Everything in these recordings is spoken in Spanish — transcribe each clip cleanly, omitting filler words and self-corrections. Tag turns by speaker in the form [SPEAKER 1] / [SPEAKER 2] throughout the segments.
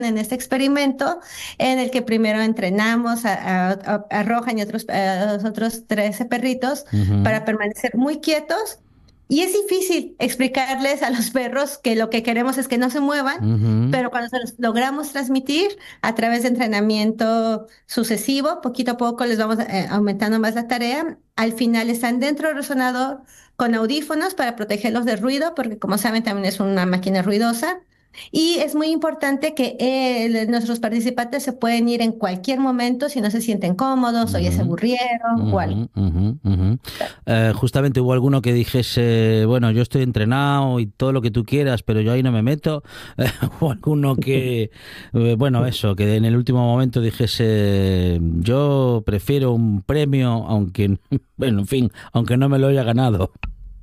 [SPEAKER 1] en este experimento en el que primero entrenamos a Rohan y a los otros 13 perritos
[SPEAKER 2] Ujú,
[SPEAKER 1] para permanecer muy quietos. Y es difícil explicarles a los perros que lo que queremos es que no se muevan,
[SPEAKER 2] ujú.
[SPEAKER 1] pero cuando se los logramos transmitir a través de entrenamiento sucesivo, poquito a poco les vamos aumentando más la tarea. Al final están dentro del resonador con audífonos para protegerlos del ruido, porque como saben también es una máquina ruidosa. Y es muy importante que nuestros participantes se pueden ir en cualquier momento si no se sienten cómodos o ya se
[SPEAKER 2] Ujú,
[SPEAKER 1] aburrieron o algo.
[SPEAKER 2] ujú, ujú, ujú. Justamente hubo alguno que dijese, bueno, yo estoy entrenado y todo lo que tú quieras, pero yo ahí no me meto. O alguno que, bueno, eso, que en el último momento dijese, yo prefiero un premio, aunque, bueno, en fin, aunque no me lo haya ganado.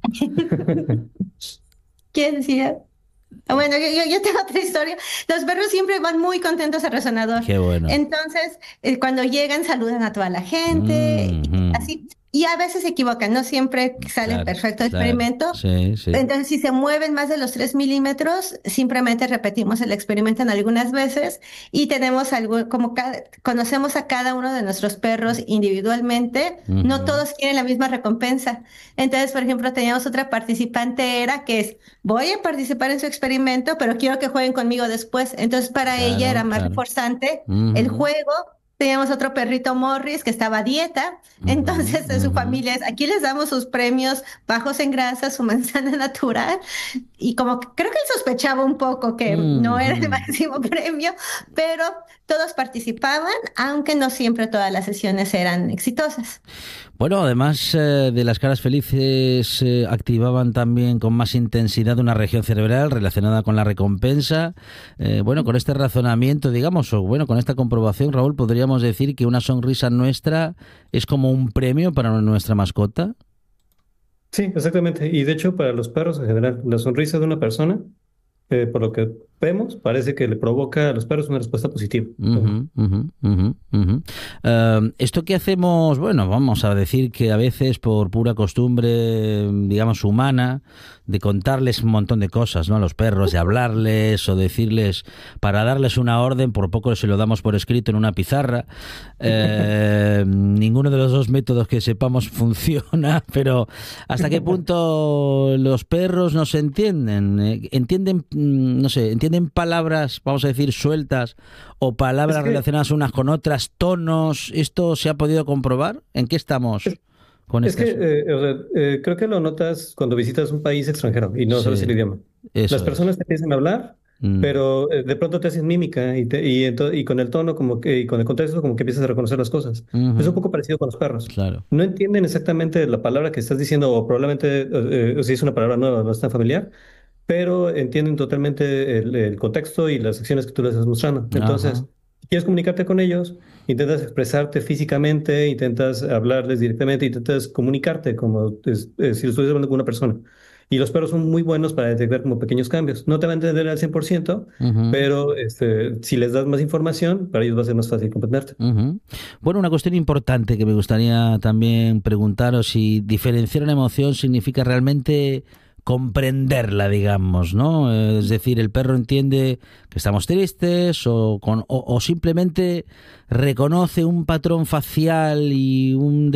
[SPEAKER 1] ¿Quién decía? Bueno, yo tengo otra historia. Los perros siempre van muy contentos al resonador.
[SPEAKER 2] Qué bueno.
[SPEAKER 1] Entonces, cuando llegan, saludan a toda la gente, y
[SPEAKER 2] Ujú,
[SPEAKER 1] así. Y a veces se equivocan, no siempre sale
[SPEAKER 2] claro,
[SPEAKER 1] perfecto el
[SPEAKER 2] claro.
[SPEAKER 1] experimento.
[SPEAKER 2] Sí, sí.
[SPEAKER 1] Entonces, si se mueven más de los 3 milímetros, simplemente repetimos el experimento en algunas veces y tenemos algo, como conocemos a cada uno de nuestros perros individualmente, no
[SPEAKER 2] Ujú,
[SPEAKER 1] todos quieren la misma recompensa. Entonces, por ejemplo, teníamos otra participante era que es, voy a participar en su experimento, pero quiero que jueguen conmigo después. Entonces, para ella
[SPEAKER 2] claro,
[SPEAKER 1] era más
[SPEAKER 2] claro.
[SPEAKER 1] reforzante el
[SPEAKER 2] Ujú,
[SPEAKER 1] juego. Teníamos otro perrito Morris que estaba a dieta.
[SPEAKER 2] ujú,
[SPEAKER 1] Entonces, en su
[SPEAKER 2] ujú.
[SPEAKER 1] familia es, aquí les damos sus premios bajos en grasa, su manzana natural. Y como que creo que él sospechaba un poco que no era el
[SPEAKER 2] Ujú.
[SPEAKER 1] máximo premio, pero todos participaban, aunque no siempre todas las sesiones eran exitosas.
[SPEAKER 2] Bueno, además de las caras felices, activaban también con más intensidad una región cerebral relacionada con la recompensa. Bueno, con este razonamiento, digamos, o bueno, con esta comprobación, Raúl, podríamos decir que una sonrisa nuestra es como un premio para nuestra mascota.
[SPEAKER 3] Sí, exactamente. Y de hecho, para los perros en general, la sonrisa de una persona, por lo que vemos, parece que le provoca a los perros una respuesta positiva.
[SPEAKER 2] Ujú, ujú, ujú, ujú. Esto que hacemos, bueno, vamos a decir que a veces por pura costumbre, digamos, humana, de contarles un montón de cosas, ¿no? A los perros, de hablarles o decirles, para darles una orden, por poco se lo damos por escrito en una pizarra. Ninguno de los dos métodos que sepamos funciona, pero ¿hasta qué punto los perros nos entienden? ¿Entienden, no sé, entienden palabras, vamos a decir, sueltas o
[SPEAKER 3] Es
[SPEAKER 2] palabras
[SPEAKER 3] que,
[SPEAKER 2] relacionadas unas con otras, tonos? ¿Esto se ha podido comprobar? ¿En qué estamos con
[SPEAKER 3] es
[SPEAKER 2] este
[SPEAKER 3] que
[SPEAKER 2] asunto?
[SPEAKER 3] o sea, creo que lo notas cuando visitas un país extranjero y no sabes el
[SPEAKER 2] Sí,
[SPEAKER 3] idioma. Las
[SPEAKER 2] eso es.
[SPEAKER 3] personas te empiezan a hablar,
[SPEAKER 2] Mm,
[SPEAKER 3] pero de pronto te hacen mímica y con el tono como que, y con el contexto como que empiezas a reconocer las cosas. Es un
[SPEAKER 2] ujú,
[SPEAKER 3] poco parecido con los perros.
[SPEAKER 2] claro.
[SPEAKER 3] No entienden exactamente la palabra que estás diciendo o probablemente o si es una palabra nueva, no es tan familiar, pero entienden totalmente el contexto y las acciones que tú les estás mostrando.
[SPEAKER 2] Ajá.
[SPEAKER 3] Entonces, si quieres comunicarte con ellos, intentas expresarte físicamente, intentas hablarles directamente, intentas comunicarte como si lo estuvieras hablando con una persona. Y los perros son muy buenos para detectar como pequeños cambios. No te van a entender al 100%,
[SPEAKER 2] Ujú.
[SPEAKER 3] pero si les das más información, para ellos va a ser más fácil comprenderte.
[SPEAKER 2] Ujú. Bueno, una cuestión importante que me gustaría también preguntaros si diferenciar una emoción significa realmente comprenderla, digamos, ¿no? Es decir, el perro entiende que estamos tristes o simplemente reconoce un patrón facial y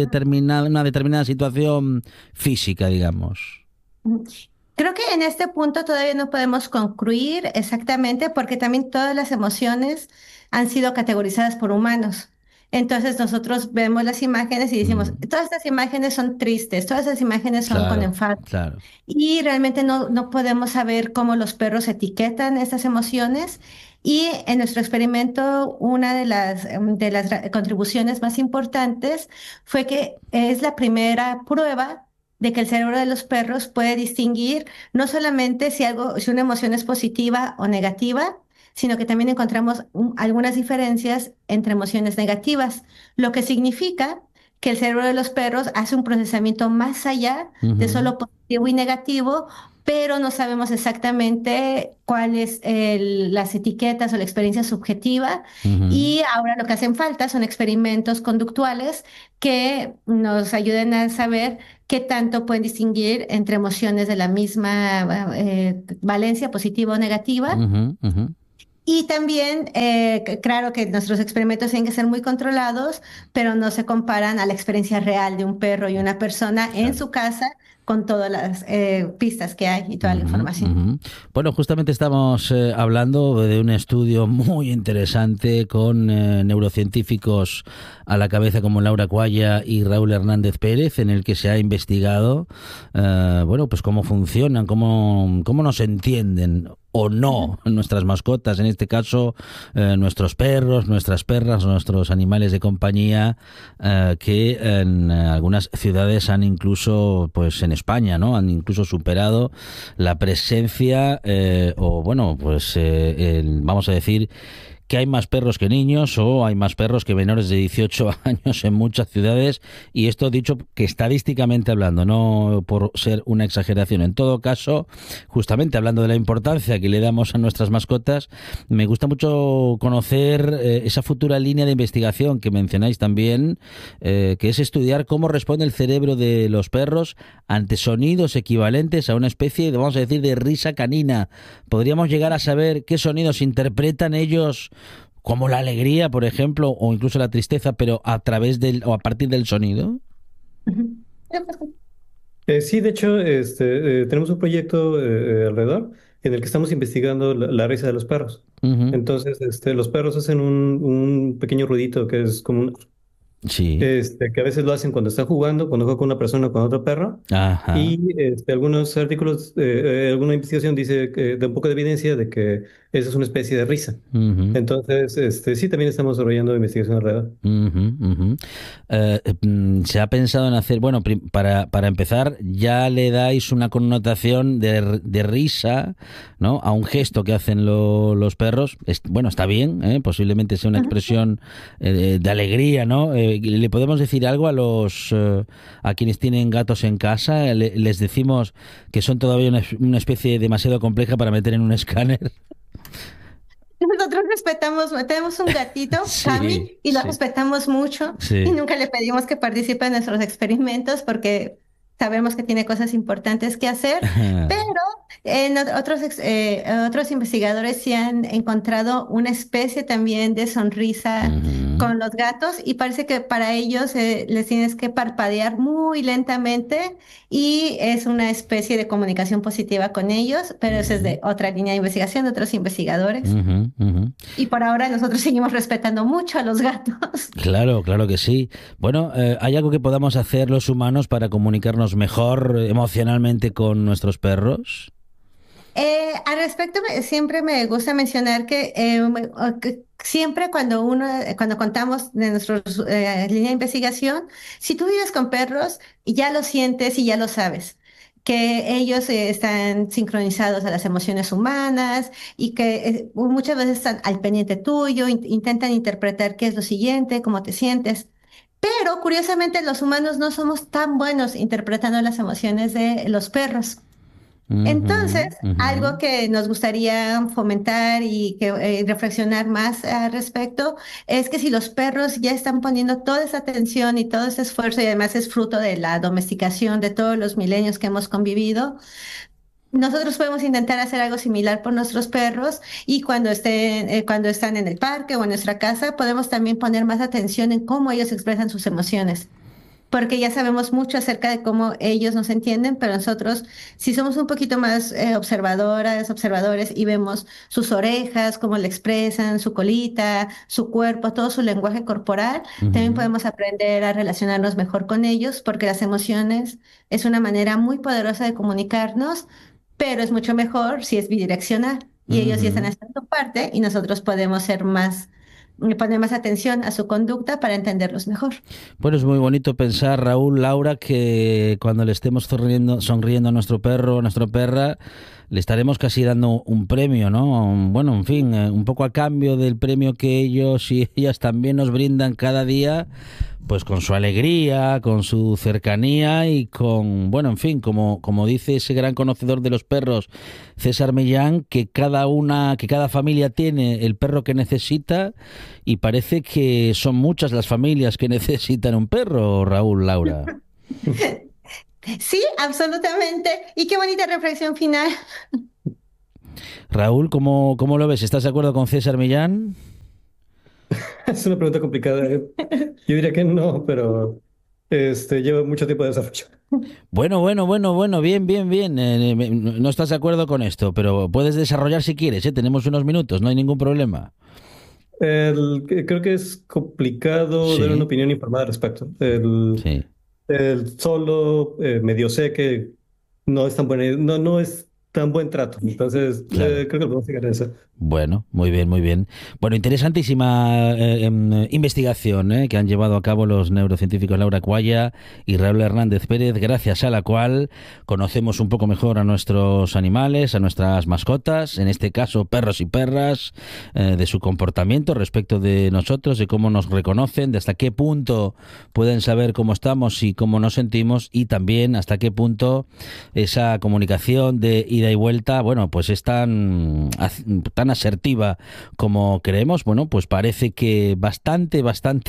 [SPEAKER 2] una determinada situación física, digamos.
[SPEAKER 1] Creo que en este punto todavía no podemos concluir exactamente porque también todas las emociones han sido categorizadas por humanos. Entonces nosotros vemos las imágenes y decimos,
[SPEAKER 2] Mm,
[SPEAKER 1] todas estas imágenes son tristes, todas estas imágenes son con
[SPEAKER 2] claro,
[SPEAKER 1] enfado.
[SPEAKER 2] claro.
[SPEAKER 1] Y realmente no podemos saber cómo los perros etiquetan estas emociones. Y en nuestro experimento, una de las contribuciones más importantes fue que es la primera prueba de que el cerebro de los perros puede distinguir no solamente si una emoción es positiva o negativa, sino que también encontramos algunas diferencias entre emociones negativas, lo que significa que el cerebro de los perros hace un procesamiento más allá de
[SPEAKER 2] Ujú,
[SPEAKER 1] solo positivo y negativo, pero no sabemos exactamente cuáles las etiquetas o la experiencia subjetiva.
[SPEAKER 2] ujú.
[SPEAKER 1] Y ahora lo que hacen falta son experimentos conductuales que nos ayuden a saber qué tanto pueden distinguir entre emociones de la misma valencia, positiva o negativa.
[SPEAKER 2] Ujú, ujú.
[SPEAKER 1] Y también, claro que nuestros experimentos tienen que ser muy controlados, pero no se comparan a la experiencia real de un perro y una persona en
[SPEAKER 2] Claro.
[SPEAKER 1] su casa con todas las pistas que hay y toda la
[SPEAKER 2] Ujú,
[SPEAKER 1] información.
[SPEAKER 2] ujú. Bueno, justamente estamos hablando de un estudio muy interesante con neurocientíficos a la cabeza como Laura Cuaya y Raúl Hernández Pérez, en el que se ha investigado, bueno, pues cómo funcionan, cómo nos entienden o no nuestras mascotas, en este caso nuestros perros, nuestras perras, nuestros animales de compañía, que en algunas ciudades han incluso, pues en España, ¿no? Han incluso superado la presencia, o bueno, pues vamos a decir que hay más perros que niños o hay más perros que menores de 18 años en muchas ciudades, y esto dicho que estadísticamente hablando, no por ser una exageración. En todo caso, justamente hablando de la importancia que le damos a nuestras mascotas, me gusta mucho conocer esa futura línea de investigación que mencionáis también, que es estudiar cómo responde el cerebro de los perros ante sonidos equivalentes a una especie, vamos a decir, de risa canina. ¿Podríamos llegar a saber qué sonidos interpretan ellos, como la alegría, por ejemplo, o incluso la tristeza, pero a través del o a partir del sonido?
[SPEAKER 1] Ujú.
[SPEAKER 3] Sí, de hecho, tenemos un proyecto alrededor en el que estamos investigando la risa de los perros.
[SPEAKER 2] Ujú.
[SPEAKER 3] Entonces, los perros hacen un pequeño ruidito que es como
[SPEAKER 2] Sí.
[SPEAKER 3] que a veces lo hacen cuando están jugando, cuando juegan con una persona o con otro perro.
[SPEAKER 2] Ajá.
[SPEAKER 3] Y algunos artículos, alguna investigación dice que da un poco de evidencia de que esa es una especie de risa.
[SPEAKER 2] Ujú.
[SPEAKER 3] Entonces, sí, también estamos desarrollando investigación alrededor.
[SPEAKER 2] Ujú, ujú. Se ha pensado en hacer, bueno, para empezar, ya le dais una connotación de risa, ¿no? A un gesto que hacen los perros. Bueno, está bien, ¿eh? Posiblemente sea una expresión de alegría, ¿no? ¿Le podemos decir algo a a quienes tienen gatos en casa? Les decimos que son todavía una especie demasiado compleja para meter en un escáner.
[SPEAKER 1] Nosotros respetamos, tenemos un gatito,
[SPEAKER 2] Sí,
[SPEAKER 1] Cami, y lo
[SPEAKER 2] sí,
[SPEAKER 1] respetamos mucho y
[SPEAKER 2] sí.
[SPEAKER 1] nunca le pedimos que participe en nuestros experimentos porque sabemos que tiene cosas importantes que hacer, pero otros investigadores sí han encontrado una especie también de sonrisa
[SPEAKER 2] Ujú,
[SPEAKER 1] con los gatos y parece que para ellos les tienes que parpadear muy lentamente y es una especie de comunicación positiva con ellos, pero eso es
[SPEAKER 2] ujú.
[SPEAKER 1] de otra línea de investigación de otros investigadores.
[SPEAKER 2] Ujú, ujú.
[SPEAKER 1] Y por ahora nosotros seguimos respetando mucho a los gatos.
[SPEAKER 2] Claro, claro que sí. Bueno, ¿hay algo que podamos hacer los humanos para comunicarnos mejor emocionalmente con nuestros perros?
[SPEAKER 1] Al respecto, siempre me gusta mencionar que siempre cuando contamos de nuestra línea de investigación, si tú vives con perros, ya lo sientes y ya lo sabes, que ellos están sincronizados a las emociones humanas y que muchas veces están al pendiente tuyo, intentan interpretar qué es lo siguiente, cómo te sientes. Pero curiosamente los humanos no somos tan buenos interpretando las emociones de los perros. Entonces,
[SPEAKER 2] Ujú, ujú,
[SPEAKER 1] algo que nos gustaría fomentar y que reflexionar más al respecto es que si los perros ya están poniendo toda esa atención y todo ese esfuerzo y además es fruto de la domesticación de todos los milenios que hemos convivido, nosotros podemos intentar hacer algo similar por nuestros perros y cuando están en el parque o en nuestra casa, podemos también poner más atención en cómo ellos expresan sus emociones porque ya sabemos mucho acerca de cómo ellos nos entienden, pero nosotros, si somos un poquito más observadores y vemos sus orejas, cómo le expresan, su colita, su cuerpo, todo su lenguaje corporal, también
[SPEAKER 2] ujú,
[SPEAKER 1] podemos aprender a relacionarnos mejor con ellos, porque las emociones es una manera muy poderosa de comunicarnos, pero es mucho mejor si es bidireccional. Y ellos ya están
[SPEAKER 2] ujú.
[SPEAKER 1] haciendo su parte y nosotros podemos ser más, poner más atención a su conducta para entenderlos mejor.
[SPEAKER 2] Bueno, es muy bonito pensar, Raúl, Laura, que cuando le estemos sonriendo a nuestro perro o a nuestra perra, le estaremos casi dando un premio, ¿no? Bueno, en fin, un poco a cambio del premio que ellos y ellas también nos brindan cada día, pues con su alegría, con su cercanía y con, bueno, en fin, como dice ese gran conocedor de los perros, César Millán, que cada familia tiene el perro que necesita, y parece que son muchas las familias que necesitan un perro, Raúl, Laura.
[SPEAKER 1] Sí, absolutamente. Y qué bonita reflexión final.
[SPEAKER 2] Raúl, ¿cómo lo ves? ¿Estás de acuerdo con César Millán?
[SPEAKER 3] Es una pregunta complicada. Yo diría que no, pero lleva mucho tiempo de desarrollo.
[SPEAKER 2] Bueno, bien. No estás de acuerdo con esto, pero puedes desarrollar si quieres, ¿eh? Tenemos unos minutos, no hay ningún problema.
[SPEAKER 3] Creo que es complicado dar una
[SPEAKER 2] Sí,
[SPEAKER 3] opinión informada al respecto.
[SPEAKER 2] sí,
[SPEAKER 3] Solo medio sé que no es tan no es tan buen trato. Entonces,
[SPEAKER 2] claro.
[SPEAKER 3] creo que podemos llegar a eso.
[SPEAKER 2] Bueno, muy bien, muy bien. Bueno, interesantísima investigación que han llevado a cabo los neurocientíficos Laura Cuaya y Raúl Hernández Pérez, gracias a la cual conocemos un poco mejor a nuestros animales, a nuestras mascotas, en este caso perros y perras, de su comportamiento respecto de nosotros, de cómo nos reconocen, de hasta qué punto pueden saber cómo estamos y cómo nos sentimos, y también hasta qué punto esa comunicación de ida y vuelta, bueno, pues es tan asertiva como creemos. Bueno, pues parece que bastante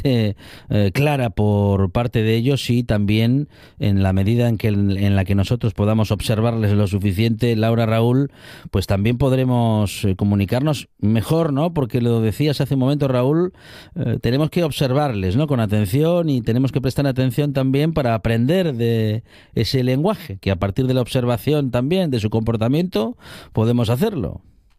[SPEAKER 2] clara por parte de ellos, y también en la medida en la que nosotros podamos observarles lo suficiente, Laura, Raúl, pues también podremos comunicarnos mejor, ¿no? Porque lo decías hace un momento, Raúl, tenemos que observarles, ¿no? Con atención, y tenemos que prestar atención también para aprender de ese lenguaje, que a partir de la observación también de su comportamiento podemos hacerlo.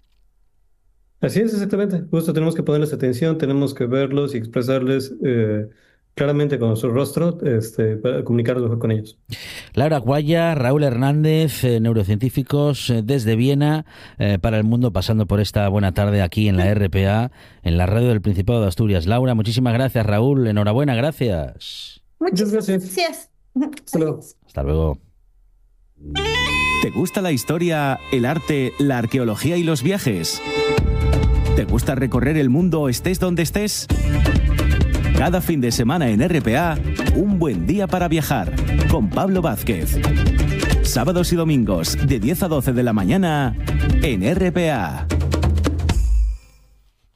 [SPEAKER 3] Así es, exactamente. Justo tenemos que ponerles atención, tenemos que verlos y expresarles claramente con nuestro rostro, para comunicarnos mejor con ellos.
[SPEAKER 2] Laura Cuaya, Raúl Hernández, neurocientíficos desde Viena, para el mundo, pasando por esta buena tarde aquí en la RPA, en la radio del Principado de Asturias. Laura, muchísimas gracias. Raúl, enhorabuena, gracias.
[SPEAKER 3] Muchas
[SPEAKER 1] Muchísimas
[SPEAKER 3] gracias.
[SPEAKER 1] gracias.
[SPEAKER 3] Hasta luego.
[SPEAKER 2] Hasta luego.
[SPEAKER 4] ¿Te gusta la historia, el arte, la arqueología y los viajes? ¿Te gusta recorrer el mundo estés donde estés? Cada fin de semana en RPA, un buen día para viajar, con Pablo Vázquez. Sábados y domingos, de 10 a 12 de la mañana, en RPA.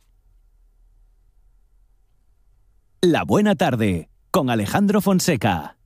[SPEAKER 4] La buena tarde, con Alejandro Fonseca.